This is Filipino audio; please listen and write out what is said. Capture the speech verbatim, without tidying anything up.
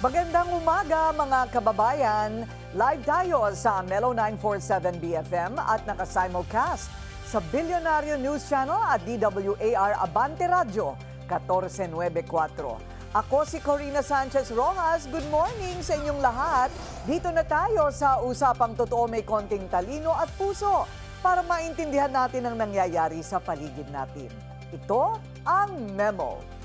Magandang umaga mga kababayan. Live tayo sa Melo nine forty-seven B F M at naka-simulcast sa Bilyonaryo News Channel at D W A R Abante Radio fourteen ninety-four. Ako si Corina Sanchez Rojas. Good morning sa inyong lahat. Dito na tayo sa Usapang Totoo, may konting talino at puso para maintindihan natin ang nangyayari sa paligid natin. Ito ang Memo.